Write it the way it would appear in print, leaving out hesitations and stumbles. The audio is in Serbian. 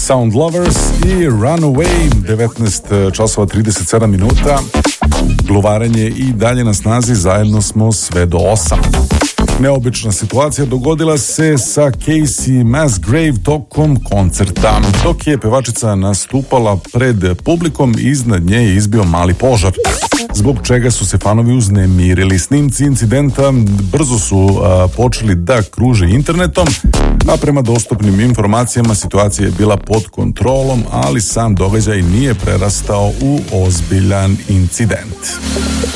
Sound Lovers i Runaway, 19 časova 37 minuta. Gluvarenje i dalje na snazi, zajedno smo sve do 8. Neobična situacija dogodila se sa Casey Musgrave tokom koncerta. Dok je pevačica nastupala pred publikom, iznad nje je izbio mali požar, zbog čega su se fanovi uznemirili. Snimci incidenta brzo su počeli da kruže internetom, a prema dostupnim informacijama situacija je bila pod kontrolom, ali sam događaj nije prerastao u ozbiljan incident.